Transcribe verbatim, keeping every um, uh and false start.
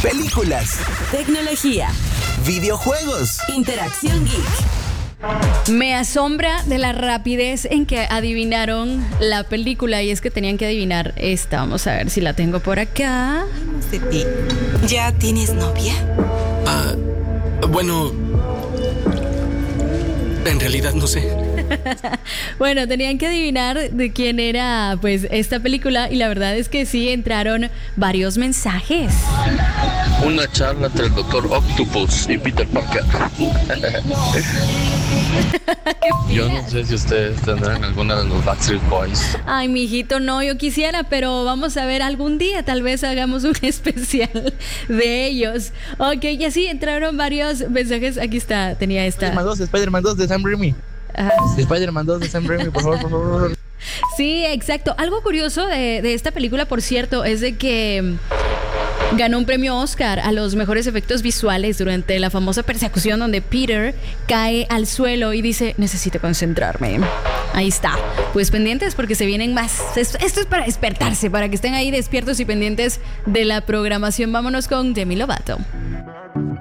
películas, tecnología, videojuegos. interacción geek. Me asombra de la rapidez en que adivinaron la película, y es que tenían que adivinar esta. Vamos a ver si la tengo por acá. De ti. ¿Ya tienes novia? Ah, bueno, en realidad no sé. Bueno, tenían que adivinar de quién era pues esta película, y la verdad es que sí entraron varios mensajes. Una charla entre el doctor Octopus y Peter Parker. Yo no sé si ustedes tendrán alguna de los Backstreet Boys. Ay, mijito, no, yo quisiera, pero vamos a ver algún día, tal vez hagamos un especial de ellos. Ok, y así entraron varios mensajes. Aquí está, tenía esta. Spider-Man dos, Spider-Man dos de Sam Raimi. Ajá. Spider-Man dos de Sam Raimi, por favor, por favor. Sí, exacto. Algo curioso de, de esta película, por cierto, es de que ganó un premio Oscar a los mejores efectos visuales durante la famosa persecución donde Peter cae al suelo y dice: necesito concentrarme. Ahí está. Pues pendientes porque se vienen más. Esto, esto es para despertarse, para que estén ahí despiertos y pendientes de la programación. Vámonos con Demi Lovato.